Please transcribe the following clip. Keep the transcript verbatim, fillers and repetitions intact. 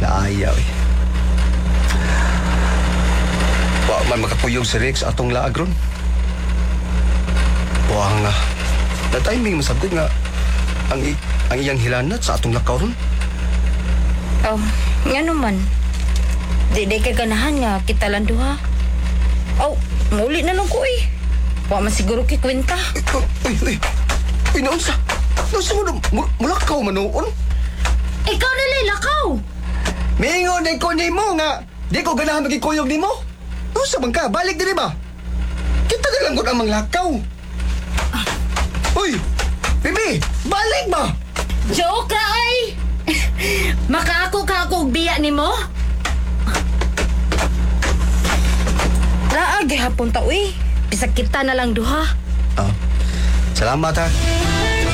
Ayaw eh. Wa man makakuyog si Rex atong laag ron. Buang nga. Na-timing masabot nga ang, i- ang iyang hilanat sa atong lakaw ron. Oh, nga naman. Di di kay ganahan nga kita lang duha. Oh, muli na lang ko eh. Wa man siguro kay kwenta. Uy, uy, uy, naunsa? Naunsa mo na, mul- mulakaw manoon? Ikaw na lay lakaw. Mingon na ko ni mo nga, di ko ganahan magikuyog ni mo. Naunsa bang ka? Balik din ba? Kita na lang ko ang manglakaw. Uy, Bibi, balik ba? Joke ra ay. Makaako ka ako og biya nimo? Laag hapon ta uy. Bisag kita na lang duha. Ah, salamat ha.